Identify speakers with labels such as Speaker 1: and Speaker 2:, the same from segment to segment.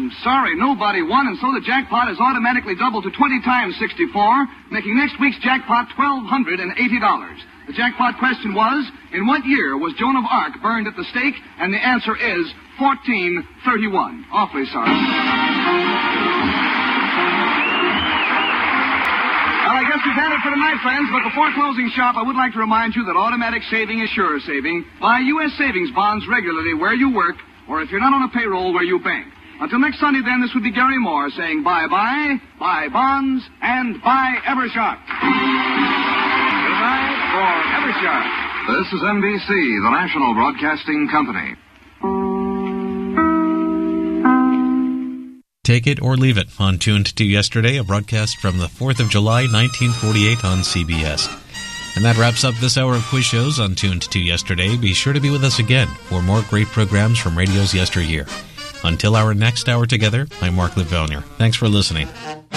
Speaker 1: sorry, nobody won, and so the jackpot is automatically doubled to 20 times 64, making next week's jackpot $1,280. The jackpot question was, in what year was Joan of Arc burned at the stake? And the answer is 1431. Awfully sorry. Well, I guess we've had it for tonight, friends, but before closing shop, I would like to remind you that automatic saving is sure saving. Buy U.S. savings bonds regularly where you work, or if you're not on a payroll, where you bank. Until next Sunday, then, this would be Gary Moore saying bye-bye, buy bonds, and buy Eversharp. Good night for Eversharp.
Speaker 2: This is NBC, the National Broadcasting Company.
Speaker 3: Take It or Leave It on Tuned to Yesterday, a broadcast from the 4th of July, 1948 on CBS. And that wraps up this hour of quiz shows on Tuned to Yesterday. Be sure to be with us again for more great programs from radio's yesteryear. Until our next hour together, I'm Mark Livonia. Thanks for listening.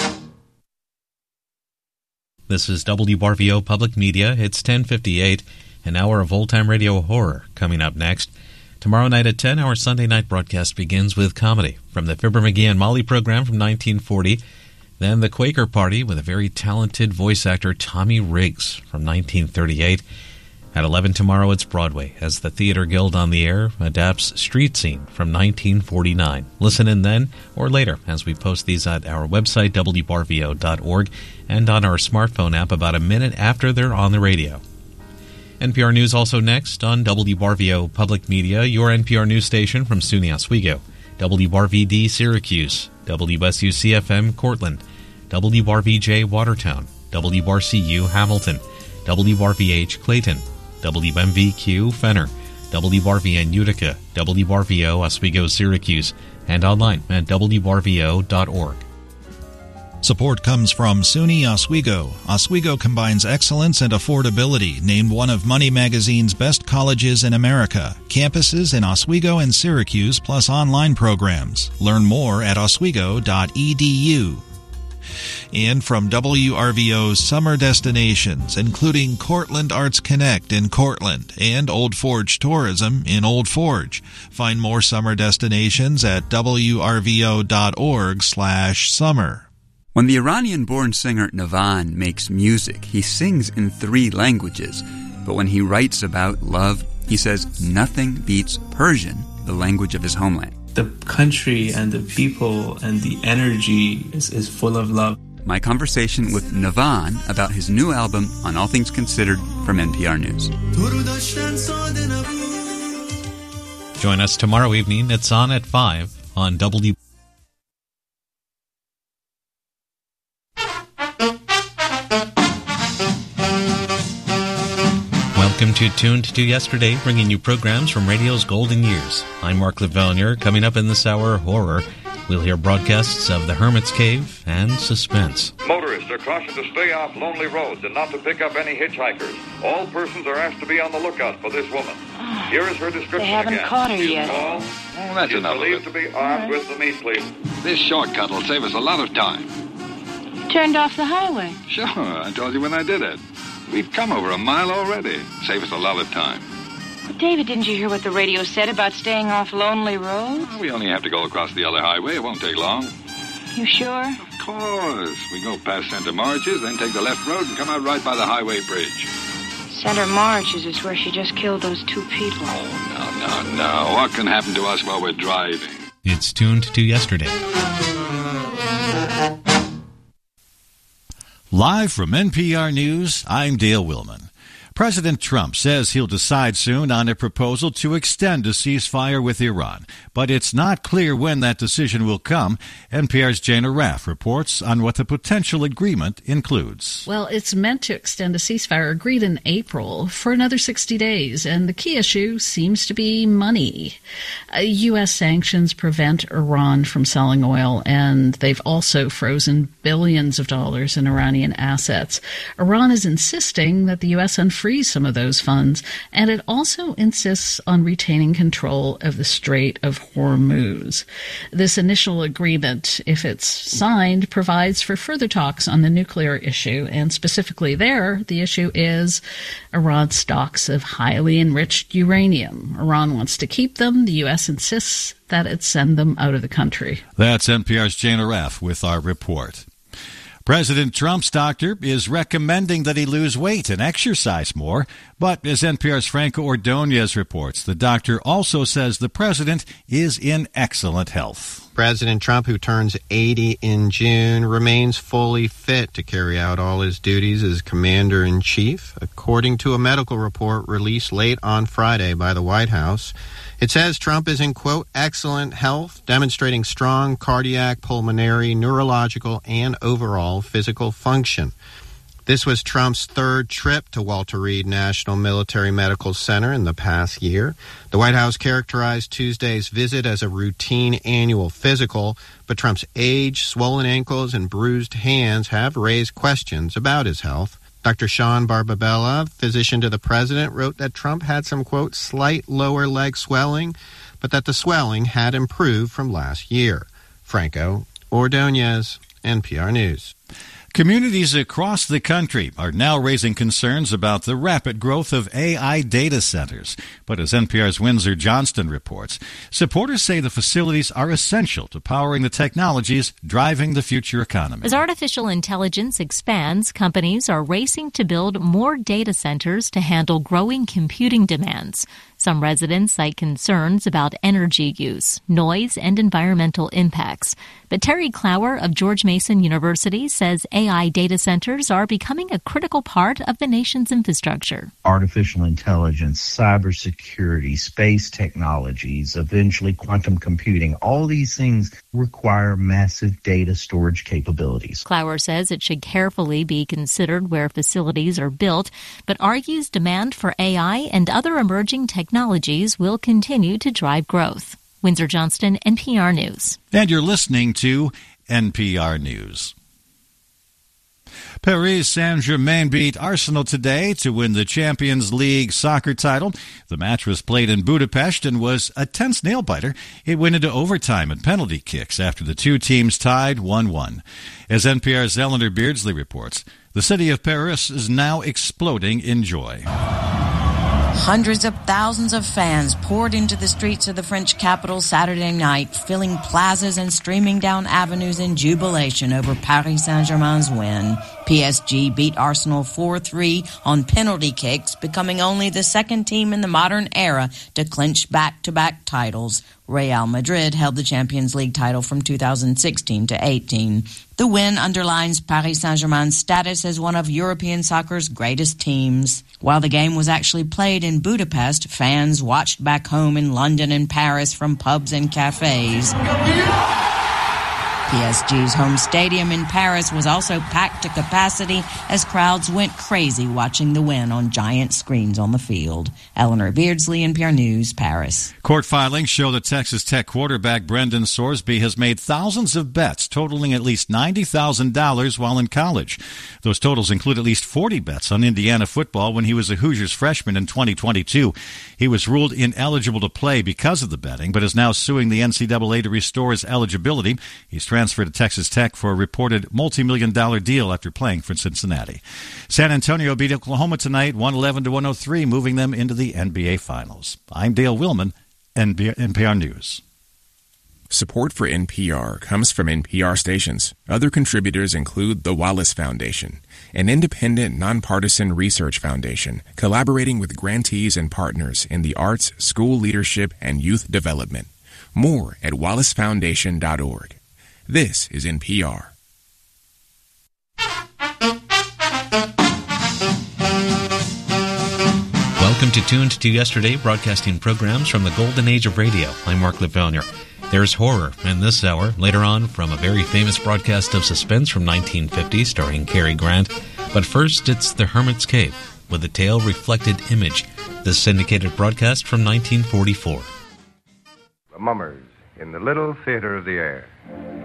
Speaker 3: This is WRVO Public Media. It's 10:58, an hour of old-time radio horror coming up next. Tomorrow night at 10, our Sunday night broadcast begins with comedy from the Fibber McGee and Molly program from 1940. Then the Quaker Party with a very talented voice actor, Tommy Riggs, from 1938. At 11 tomorrow, it's Broadway, as the Theater Guild on the Air adapts Street Scene from 1949. Listen in then or later as we post these at our website, wrvo.org, and on our smartphone app about a minute after they're on the radio. NPR News also next on WRVO Public Media, your NPR news station from SUNY Oswego, WRVD Syracuse, WSUCFM Cortland, WRVJ Watertown, WRCU Hamilton, WRVH Clayton, WMVQ Fenner, WRVN Utica, WRVO Oswego Syracuse, and online at WRVO.org.
Speaker 4: Support comes from SUNY Oswego. Oswego combines excellence and affordability, named one of Money Magazine's best colleges in America. Campuses in Oswego and Syracuse, plus online programs. Learn more at oswego.edu. And from WRVO's summer destinations, including Cortland Arts Connect in Cortland and Old Forge Tourism in Old Forge. Find more summer destinations at wrvo.org/summer.
Speaker 5: When the Iranian-born singer Navan makes music, he sings in 3 languages. But when he writes about love, he says nothing beats Persian, the language of his homeland.
Speaker 6: The country and the people and the energy is full of love.
Speaker 5: My conversation with Navan about his new album, On All Things Considered, from NPR News.
Speaker 3: Join us tomorrow evening. It's on at 5 on W. Welcome to Tuned to Yesterday, bringing you programs from radio's golden years. I'm Mark Livonia. Coming up in this hour, horror. We'll hear broadcasts of The Hermit's Cave and suspense.
Speaker 7: Motorists are cautioned to stay off lonely roads and not to pick up any hitchhikers. All persons are asked to be on the lookout for this woman. Here is her description.
Speaker 8: They haven't
Speaker 7: again.
Speaker 8: caught her yet.
Speaker 7: Oh,
Speaker 9: that's enough of
Speaker 7: believed
Speaker 9: it.
Speaker 7: to be armed with the meat cleaver.
Speaker 9: This shortcut will save us a lot of time.
Speaker 8: Turned off the highway.
Speaker 9: Sure, I told you when I did it. We've come over a mile already. Save us a lot of time.
Speaker 8: David, didn't you hear what the radio said about staying off lonely roads?
Speaker 9: We only have to go across the other highway. It won't take long.
Speaker 8: You sure?
Speaker 9: Of course. We go past Center Marches, then take the left road and come out right by the highway bridge.
Speaker 8: Center Marches is where she just killed those 2 people.
Speaker 9: Oh, no. What can happen to us while we're driving?
Speaker 3: It's Tuned to Yesterday.
Speaker 4: Live from NPR News, I'm Dale Willman. President Trump says he'll decide soon on a proposal to extend a ceasefire with Iran, but it's not clear when that decision will come. NPR's Jana Raff reports on what the potential agreement includes.
Speaker 10: Well, it's meant to extend a ceasefire agreed in April for another 60 days, and the key issue seems to be money. U.S. sanctions prevent Iran from selling oil, and they've also frozen billions of dollars in Iranian assets. Iran is insisting that the U.S. unfreeze freeze some of those funds, and it also insists on retaining control of the Strait of Hormuz. This initial agreement, if it's signed, provides for further talks on the nuclear issue, and specifically there, the issue is Iran's stocks of highly enriched uranium. Iran wants to keep them. The U.S. insists that it send them out of the country.
Speaker 4: That's NPR's Jane Aref with our report. President Trump's doctor is recommending that he lose weight and exercise more, but as NPR's Franco Ordonez reports, the doctor also says the president is in excellent health.
Speaker 11: President Trump, who turns 80 in June, remains fully fit to carry out all his duties as commander-in-chief, according to a medical report released late on Friday by the White House. It says Trump is in, quote, excellent health, demonstrating strong cardiac, pulmonary, neurological, and overall physical function. This was Trump's third trip to Walter Reed National Military Medical Center in the past year. The White House characterized Tuesday's visit as a routine annual physical, but Trump's age, swollen ankles, and bruised hands have raised questions about his health. Dr. Sean Barbabella, physician to the president, wrote that Trump had some, quote, slight lower leg swelling, but that the swelling had improved from last year. Franco Ordonez, NPR News.
Speaker 4: Communities across the country are now raising concerns about the rapid growth of AI data centers. But as NPR's Windsor Johnston reports, supporters say the facilities are essential to powering the technologies driving the future economy.
Speaker 12: As artificial intelligence expands, companies are racing to build more data centers to handle growing computing demands. Some residents cite concerns about energy use, noise, and environmental impacts. But Terry Clower of George Mason University says AI data centers are becoming a critical part of the nation's infrastructure.
Speaker 13: Artificial intelligence, cybersecurity, space technologies, eventually quantum computing, all these things require massive data storage capabilities.
Speaker 12: Clower says it should carefully be considered where facilities are built, but argues demand for AI and other emerging technologies will continue to drive growth. Windsor Johnston, NPR News.
Speaker 4: And you're listening to NPR News. Paris Saint-Germain beat Arsenal today to win the Champions League soccer title. The match was played in Budapest and was a tense nail-biter. It went into overtime and penalty kicks after the two teams tied 1-1. As NPR's Eleanor Beardsley reports, the city of Paris is now exploding in joy.
Speaker 14: Hundreds of thousands of fans poured into the streets of the French capital Saturday night, filling plazas and streaming down avenues in jubilation over Paris Saint-Germain's win. PSG beat Arsenal 4-3 on penalty kicks, becoming only the second team in the modern era to clinch back-to-back titles. Real Madrid held the Champions League title from 2016 to 18. The win underlines Paris Saint-Germain's status as one of European soccer's greatest teams. While the game was actually played in Budapest, fans watched back home in London and Paris from pubs and cafes. PSG's home stadium in Paris was also packed to capacity as crowds went crazy watching the win on giant screens on the field. Eleanor Beardsley, NPR News, Paris.
Speaker 4: Court filings show that Texas Tech quarterback Brendan Sorsby has made thousands of bets totaling at least $90,000 while in college. Those totals include at least 40 bets on Indiana football when he was a Hoosiers freshman in 2022. He was ruled ineligible to play because of the betting, but is now suing the NCAA to restore his eligibility. He's transferred to Texas Tech for a reported multi-million-dollar deal after playing for Cincinnati. San Antonio beat Oklahoma tonight, 111-103, moving them into the NBA Finals. I'm Dale Willman, NPR News.
Speaker 15: Support for NPR comes from NPR stations. Other contributors include the Wallace Foundation, an independent, nonpartisan research foundation collaborating with grantees and partners in the arts, school leadership, and youth development. More at wallacefoundation.org. This is NPR.
Speaker 3: Welcome to Tuned to Yesterday, broadcasting programs from the golden age of radio. I'm Mark Lefevre. There's horror in this hour. Later on, from a very famous broadcast of suspense from 1950 starring Cary Grant. But first, it's The Hermit's Cave with a tale reflected image. This syndicated broadcast from 1944.
Speaker 16: The Mummers in the Little Theater of the Air.